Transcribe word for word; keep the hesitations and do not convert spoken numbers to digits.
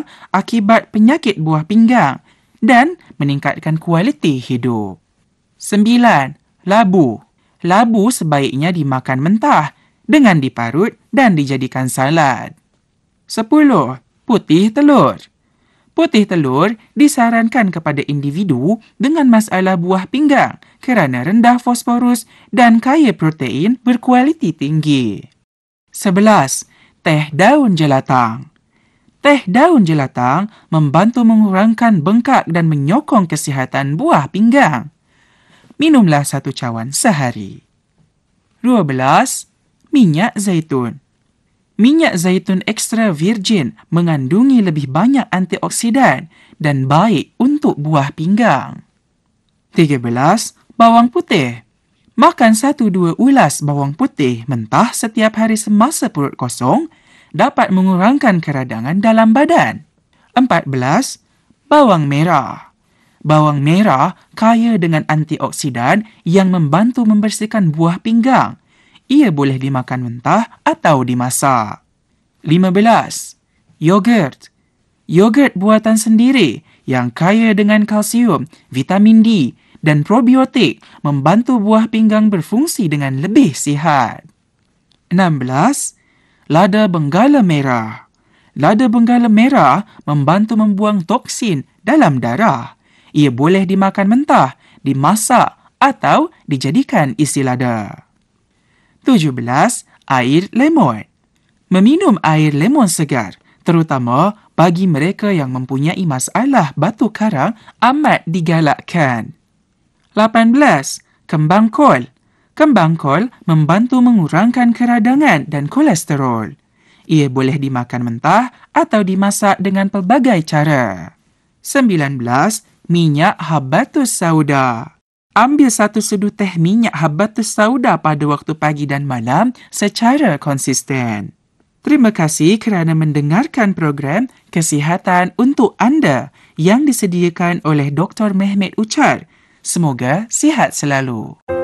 pinggang akibat penyakit buah pinggang dan meningkatkan kualiti hidup. Sembilan. Labu. Labu sebaiknya dimakan mentah dengan diparut dan dijadikan salad. Sepuluh. Putih telur. Putih telur disarankan kepada individu dengan masalah buah pinggang kerana rendah fosforus dan kaya protein berkualiti tinggi. Sebelas. Teh daun jelatang. Teh daun jelatang membantu mengurangkan bengkak dan menyokong kesihatan buah pinggang. Minumlah satu cawan sehari. Dua belas. Minyak zaitun. Minyak zaitun ekstra virgin mengandungi lebih banyak antioksidan dan baik untuk buah pinggang. Tiga belas. Bawang putih. Makan satu dua ulas bawang putih mentah setiap hari semasa perut kosong dapat mengurangkan keradangan dalam badan. Empat belas. Bawang merah. Bawang merah kaya dengan antioksidan yang membantu membersihkan buah pinggang. Ia boleh dimakan mentah atau dimasak. Lima belas. Yogurt. Yogurt buatan sendiri yang kaya dengan kalsium, vitamin D dan probiotik membantu buah pinggang berfungsi dengan lebih sihat. Enam belas. Lada benggala merah. Lada benggala merah membantu membuang toksin dalam darah. Ia boleh dimakan mentah, dimasak atau dijadikan isi lada. Tujuh belas. Air lemon. Meminum air lemon segar, terutama bagi mereka yang mempunyai masalah batu karang, amat digalakkan. Lapan belas. Kembang kol. Kembang kol membantu mengurangkan keradangan dan kolesterol. Ia boleh dimakan mentah atau dimasak dengan pelbagai cara. Sembilan belas. Minyak habatus sauda. Ambil satu sudu teh minyak habatus sauda pada waktu pagi dan malam secara konsisten. Terima kasih kerana mendengarkan program Kesihatan untuk Anda yang disediakan oleh Doktor Mehmet Uchar. Semoga sihat selalu.